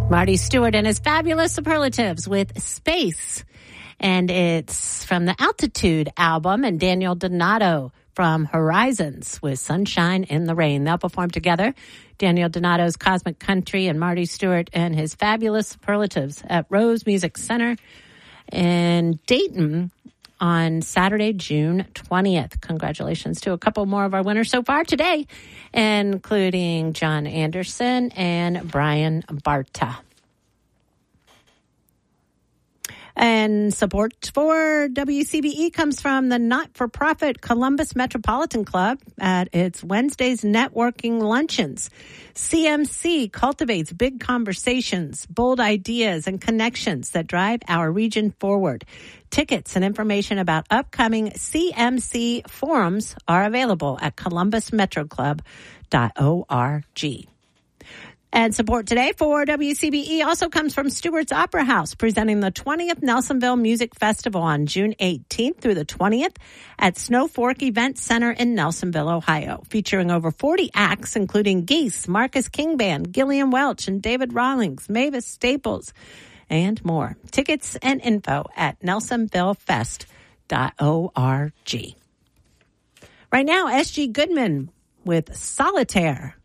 Marty Stewart and his fabulous superlatives with Space. And it's from the Altitude album, and Daniel Donato from Horizons with Sunshine in the Rain. They'll perform together. Daniel Donato's Cosmic Country and Marty Stewart and his fabulous superlatives at Rose Music Center in Dayton on Saturday, June 20th. Congratulations to a couple more of our winners so far today, including John Anderson and Brian Barta. And support for WCBE comes from the not-for-profit Columbus Metropolitan Club at its Wednesday's networking luncheons. CMC cultivates big conversations, bold ideas, and connections that drive our region forward. Tickets and information about upcoming CMC forums are available at columbusmetroclub.org. And support today for WCBE also comes from Stewart's Opera House, presenting the 20th Nelsonville Music Festival on June 18th through the 20th at Snow Fork Event Center in Nelsonville, Ohio, featuring over 40 acts, including Geese, Marcus King Band, Gillian Welch, and David Rawlings, Mavis Staples, and more. Tickets and info at nelsonvillefest.org. Right now, S.G. Goodman with Solitaire.